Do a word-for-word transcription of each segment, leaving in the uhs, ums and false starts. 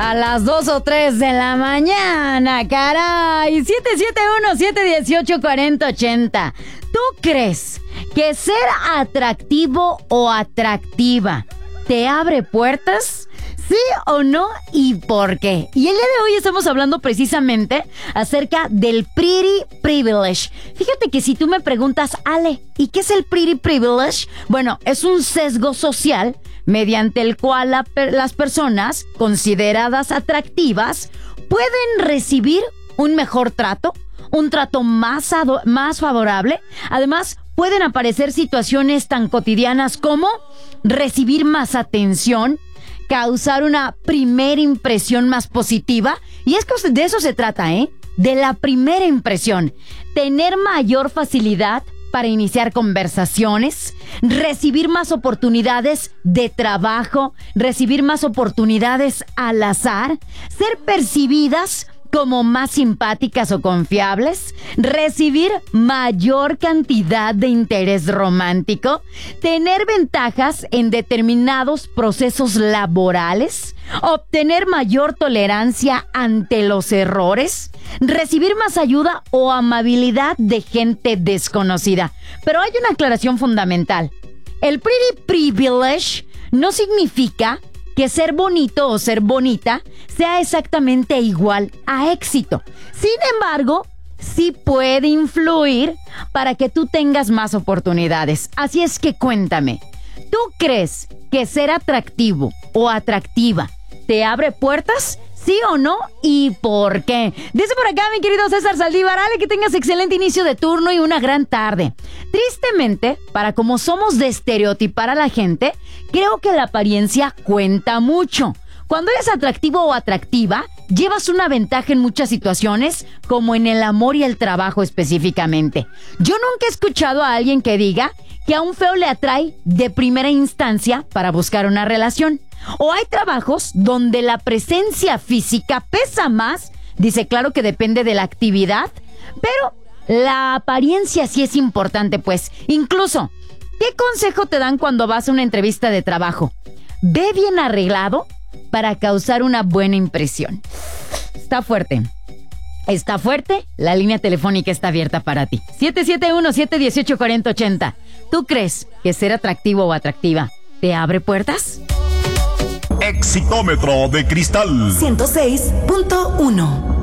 A las dos o tres de la mañana, caray. siete siete uno, siete uno ocho, cuatro cero ocho cero. ¿Tú crees que ser atractivo o atractiva te abre puertas? ¿Sí o no? ¿Y por qué? Y el día de hoy estamos hablando precisamente acerca del pretty privilege. Fíjate que si tú me preguntas, Ale, ¿y qué es el pretty privilege? Bueno, es un sesgo social mediante el cual la, las personas consideradas atractivas pueden recibir un mejor trato, un trato más, ado- más favorable. Además, pueden aparecer situaciones tan cotidianas como recibir más atención, causar una primera impresión más positiva. Y es que de eso se trata, ¿eh? De la primera impresión. Tener mayor facilidad para iniciar conversaciones, recibir más oportunidades de trabajo, recibir más oportunidades al azar, ser percibidas como más simpáticas o confiables, recibir mayor cantidad de interés romántico, tener ventajas en determinados procesos laborales, obtener mayor tolerancia ante los errores, recibir más ayuda o amabilidad de gente desconocida. Pero hay una aclaración fundamental. El pretty privilege no significa que ser bonito o ser bonita sea exactamente igual a éxito. Sin embargo, sí puede influir para que tú tengas más oportunidades. Así es que cuéntame, ¿tú crees que ser atractivo o atractiva te abre puertas? ¿Sí o no? ¿Y por qué? Dice por acá mi querido César Saldívar, Ale, que tengas excelente inicio de turno y una gran tarde. Tristemente, para como somos de estereotipar a la gente, creo que la apariencia cuenta mucho. Cuando eres atractivo o atractiva, llevas una ventaja en muchas situaciones, como en el amor y el trabajo específicamente. Yo nunca he escuchado a alguien que diga que a un feo le atrae de primera instancia para buscar una relación. O hay trabajos donde la presencia física pesa más. Dice, claro que depende de la actividad, pero la apariencia sí es importante, pues. Incluso, ¿qué consejo te dan cuando vas a una entrevista de trabajo? Ve bien arreglado para causar una buena impresión. Está fuerte. Está fuerte, la línea telefónica está abierta para ti. siete siete uno, siete uno ocho, cuatro cero ocho cero. ¿Tú crees que ser atractivo o atractiva te abre puertas? Exitómetro de cristal ciento seis punto uno.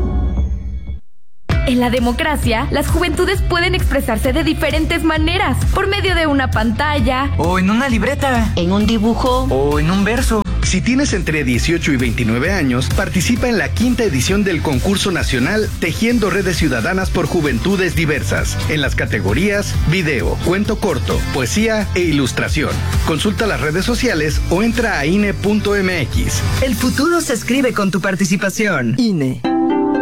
En la democracia, las juventudes pueden expresarse de diferentes maneras, por medio de una pantalla, o en una libreta, en un dibujo, o en un verso. Si tienes entre dieciocho y veintinueve años, participa en la quinta edición del concurso nacional Tejiendo Redes Ciudadanas por Juventudes Diversas, en las categorías video, cuento corto, poesía e ilustración. Consulta las redes sociales o entra a I N E punto M X. El futuro se escribe con tu participación. I N E.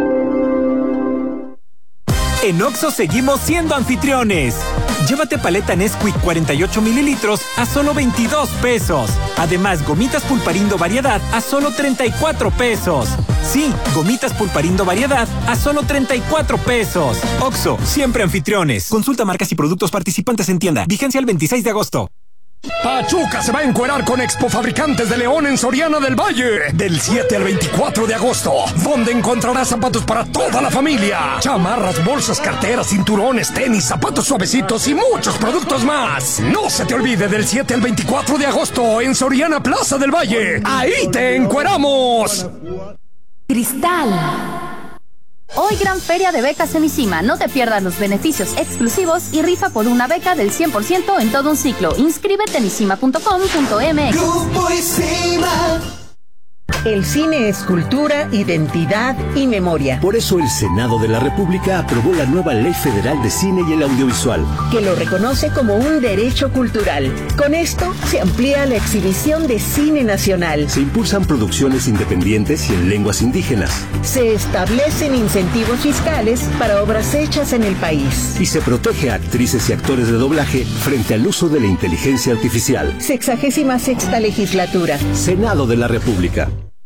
En Oxxo seguimos siendo anfitriones. Llévate paleta Nesquik cuarenta y ocho mililitros a solo veintidós pesos. Además, gomitas Pulparindo Variedad a solo treinta y cuatro pesos. Sí, gomitas Pulparindo Variedad a solo treinta y cuatro pesos. Oxxo, siempre anfitriones. Consulta marcas y productos participantes en tienda. Vigencia el veintiséis de agosto. Pachuca se va a encuerar con Expo Fabricantes de León en Soriana del Valle del siete al veinticuatro de agosto, donde encontrarás zapatos para toda la familia, chamarras, bolsas, carteras, cinturones, tenis, zapatos suavecitos y muchos productos más. No se te olvide, del siete al veinticuatro de agosto en Soriana Plaza del Valle. Ahí te encueramos. Cristal. Hoy gran feria de becas en ICIMA. No te pierdas los beneficios exclusivos y rifa por una beca del cien por ciento en todo un ciclo. Inscríbete en isima punto com punto m x. Grupo ICIMA. El cine es cultura, identidad y memoria. Por eso el Senado de la República aprobó la nueva Ley Federal de Cine y el Audiovisual, que lo reconoce como un derecho cultural. Con esto se amplía la exhibición de cine nacional. Se impulsan producciones independientes y en lenguas indígenas. Se establecen incentivos fiscales para obras hechas en el país. Y se protege a actrices y actores de doblaje frente al uso de la inteligencia artificial. Sexagésima sexta legislatura. Senado de la República.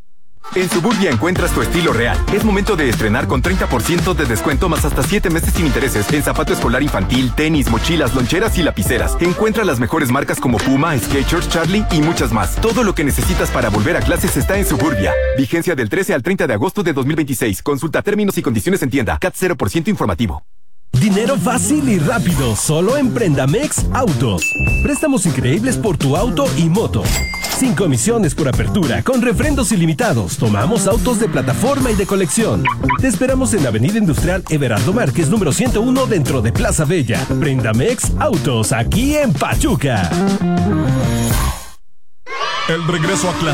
En Suburbia encuentras tu estilo real. Es momento de estrenar con treinta por ciento de descuento más hasta siete meses sin intereses en zapato escolar infantil, tenis, mochilas, loncheras y lapiceras. Encuentra las mejores marcas como Puma, Skechers, Charlie y muchas más. Todo lo que necesitas para volver a clases está en Suburbia. Vigencia del trece al treinta de agosto de dos mil veintiséis. Consulta términos y condiciones en tienda. C A T cero por ciento informativo. Dinero fácil y rápido, solo en Prendamex Autos. Préstamos increíbles por tu auto y moto. Sin comisiones por apertura, con refrendos ilimitados. Tomamos autos de plataforma y de colección. Te esperamos en Avenida Industrial Everardo Márquez, número ciento uno, dentro de Plaza Bella. Prendamex Autos, aquí en Pachuca. El regreso a clase.